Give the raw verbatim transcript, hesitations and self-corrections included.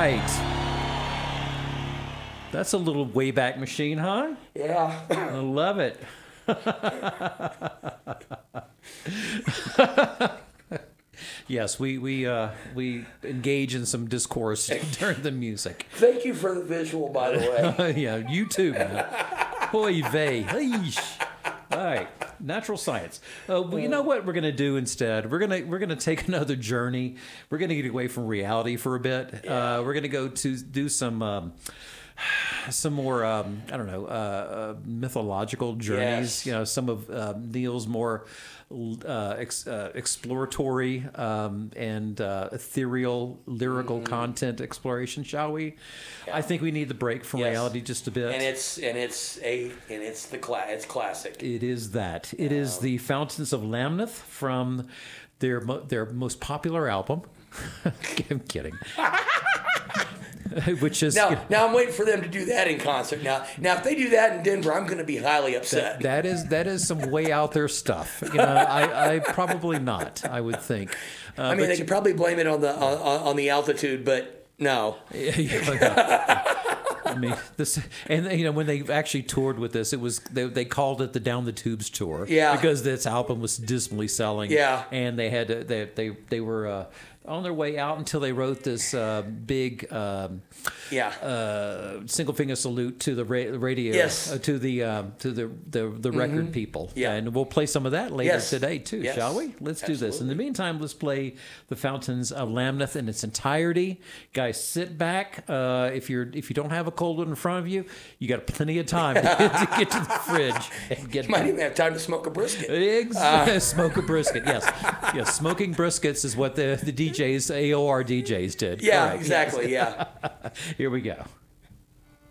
right. That's a little Wayback Machine, huh? Yeah. I love it. Yes, we we uh, we engage in some discourse during the music. Thank you for the visual, by the way. Yeah, you too, man. Oy vey. Eesh. All right, natural science. Uh, well, you know what we're gonna do instead? We're gonna we're gonna take another journey. We're gonna get away from reality for a bit. Yeah. Uh, we're gonna go to do some. Um, some more, um, I don't know, uh, uh, mythological journeys. Yes. You know, some of uh, Neil's more uh, ex- uh, exploratory um, and uh, ethereal, lyrical Mm-hmm. content exploration. Shall we? Yeah. I think we need the break from Yes. reality just a bit. And it's and it's a and it's the cla- it's classic. It is that. It is the Fountains of Lamneth from their mo- their most popular album. I'm kidding. Which is Now, you know, now I'm waiting for them to do that in concert. Now, now if they do that in Denver, I'm going to be highly upset. that is that is some way out there stuff. You know, I, I probably not. I would think. Uh, I mean, but they could probably blame it on the on, on the altitude, but no. Yeah, yeah. I mean, this, and you know, when they actually toured with this, it was they, they called it the Down the Tubes tour, Yeah. because this album was dismally selling, Yeah. and they had to, they they they were uh, on their way out until they wrote this uh, big um, Yeah. uh, single finger salute to the ra- radio, Yes. uh, to the um, to the the, the record people, Yeah. and we'll play some of that later Yes. today too, Yes. shall we? Let's do this. In Absolutely. the meantime, let's play the Fountains of Lamneth in its entirety. Guys, sit back. Uh, if you're if you don't have a cold one in front of you, you got plenty of time to, to get to the fridge and get. Might even have time to smoke a brisket. Eggs, smoke a brisket. Yes, yes. Smoking briskets is what the the D Js, A O R D Js did. Yeah, Correct. exactly. Yeah. Here we go.